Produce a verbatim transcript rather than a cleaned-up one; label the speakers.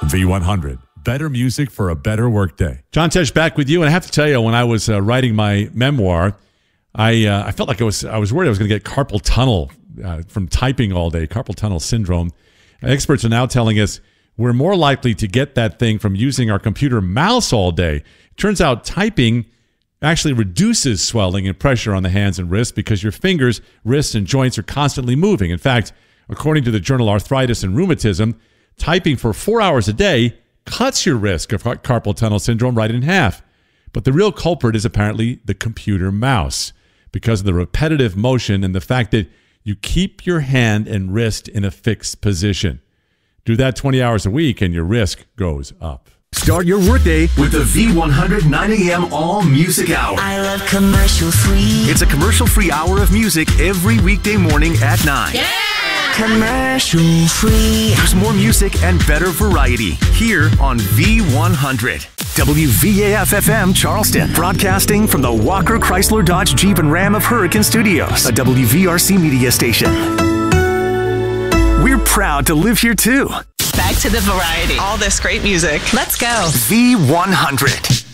Speaker 1: V one hundred. Better music for a better workday.
Speaker 2: John Tesh back with you. And I have to tell you, when I was uh, writing my memoir, I uh, I felt like I was I was worried I was going to get carpal tunnel uh, from typing all day, carpal tunnel syndrome. Experts are now telling us we're more likely to get that thing from using our computer mouse all day. Turns out typing actually reduces swelling and pressure on the hands and wrists because your fingers, wrists, and joints are constantly moving. In fact, according to the journal Arthritis and Rheumatism, typing for four hours a day cuts your risk of carpal tunnel syndrome right in half. But the real culprit is apparently the computer mouse because of the repetitive motion and the fact that you keep your hand and wrist in a fixed position. Do that twenty hours a week and your risk goes up.
Speaker 3: Start your workday with the V one hundred nine a.m. All Music Hour.
Speaker 4: I love commercial free.
Speaker 3: It's a commercial-free hour of music every weekday morning at nine.
Speaker 4: Yeah! Commercial free.
Speaker 3: There's more music and better variety here on V one hundred. W V A F F M Charleston, broadcasting from the Walker Chrysler Dodge Jeep and Ram of Hurricane Studios, a W V R C media station. We're proud to live here too.
Speaker 5: Back to the variety. All this great music. Let's go.
Speaker 3: V one hundred.